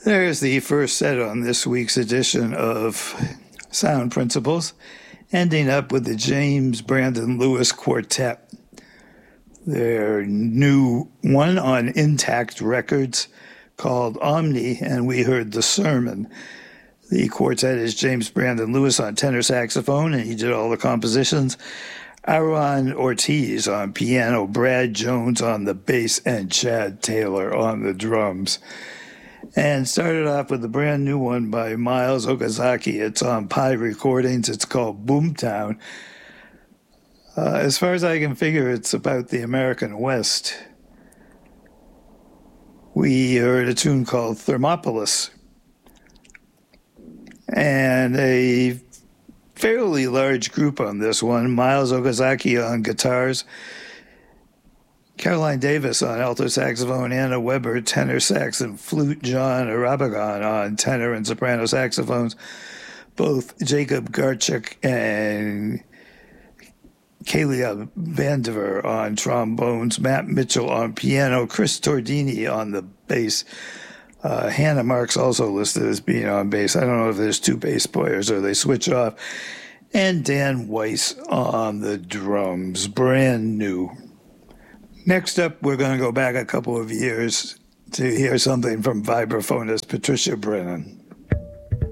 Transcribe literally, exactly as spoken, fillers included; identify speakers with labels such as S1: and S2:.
S1: There's the first set on this week's edition of Sound Principles, ending up with the James Brandon Lewis Quartet. Their new one on Intact Records called Omni, and we heard The Sermon. The quartet is James Brandon Lewis on tenor saxophone, and he did all the compositions. Aaron Ortiz on piano, Brad Jones on the bass, and Chad Taylor on the drums. And started off with a brand new one by Miles Okazaki. It's on Pi Recordings. It's called Boomtown. Uh, as far as I can figure, it's about the American West. We heard a tune called Thermopolis. And a fairly large group on this one. Miles Okazaki on guitars, Caroline Davis on alto saxophone, Anna Weber tenor sax and flute, John Arabagon on tenor and soprano saxophones, both Jacob Garchuk and Kalia Vandiver on trombones, Matt Mitchell on piano, Chris Tordini on the bass. Uh, Hannah Marks also listed as being on bass. I don't know if there's two bass players or they switch off. And Dan Weiss on the drums, brand new. Next up, we're going to go back a couple of years to hear something from vibraphonist Patricia Brennan.